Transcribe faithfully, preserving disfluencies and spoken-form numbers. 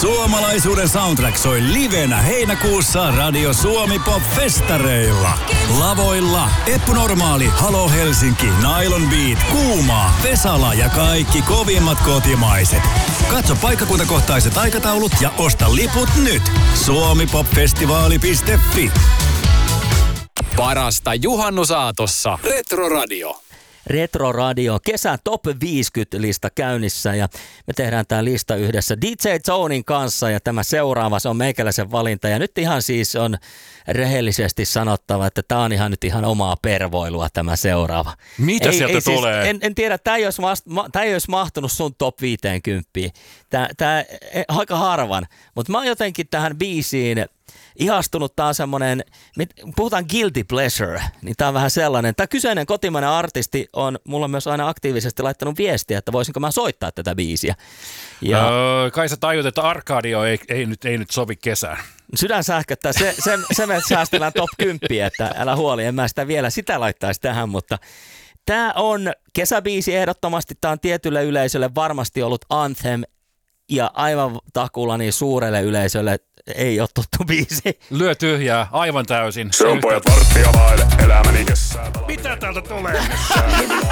Suomalaisuuden soundtrack soi livenä heinäkuussa Radio Suomi Pop-festareilla. Lavoilla Eppu Normaali, Halo Helsinki, Nylon Beat, Kuumaa, Vesala ja kaikki kovimmat kotimaiset. Katso paikkakuntakohtaiset aikataulut ja osta liput nyt. suomipopfestivaali piste fi. Parasta juhannusaatossa. Retro Radio. Retro Radio, kesän top viisikymmentä-lista käynnissä ja me tehdään tämä lista yhdessä D J Zonin kanssa ja tämä seuraava, se on meikäläisen valinta ja nyt ihan siis on rehellisesti sanottava, että tämä on ihan nyt ihan omaa pervoilua tämä seuraava. Mitä ei, sieltä ei tulee? Siis, en, en tiedä, tämä ei, olisi vast, tämä ei olisi mahtunut sun top viisikymmentä. Tämä, tämä aika harvan, mutta mä oon jotenkin tähän biisiin ihastunut. Tää on semmonen, puhutaan guilty pleasure, niin tää on vähän sellainen. Tämä kyseinen kotimainen artisti on mulla myös aina aktiivisesti laittanut viestiä, että voisinko mä soittaa tätä biisiä. Ja öö, kai sä tajut, että Arkadio ei, ei, nyt, ei nyt sovi kesään. Sydän sähköttää, se, se, se me säästellään top kymmenen, että älä huoli, en mä sitä vielä sitä laittaisi tähän, mutta tää on kesäbiisi ehdottomasti, tää on tietylle yleisölle varmasti ollut anthem ja aivan takulla niin suurelle yleisölle ei ole tuttu biisi. Lyö tyhjää, aivan täysin. Se on pojat varttia vaille, elämäni kessää. Mitä täältä tulee?